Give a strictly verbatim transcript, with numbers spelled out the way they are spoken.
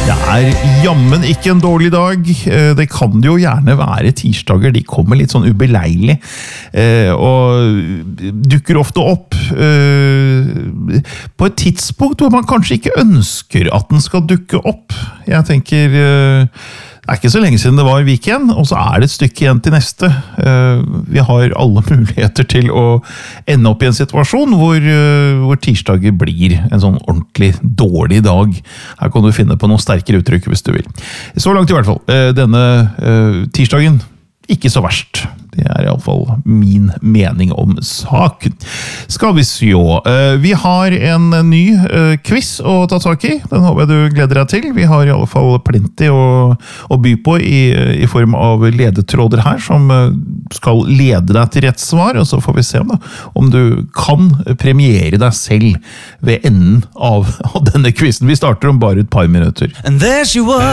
Det er jammen ikke en dårlig dag. Det kan jo gjerne være tirsdager. De kommer litt sånn ubeleilig og dukker ofte opp på et tidspunkt hvor man kanskje ikke ønsker at den skal dukke opp. Jeg tenker, det er ikke så lenge siden det var weekend, og så er det et stykke igjen til neste. Vi har alle muligheter til å ende opp i en situasjon hvor, hvor tirsdager blir en sånn ordentlig dårlig dag. Her kan du finne på noen sterkere uttrykk hvis du vil. Så langt i hvert fall. Denne tirsdagen, ikke så verst. Det er i alle fall min mening om saken. Skal vi se. Vi har en ny quiz å ta tak i. Den håper jeg du gleder deg til. Vi har i alle fall plenty å, å by på i, i form av ledetråder her, som skal lede deg til rett svar, og så får vi se da, om du kan premiere deg selv ved enden av, av denne quizen. Vi starter om bare et par minutter. And there she was.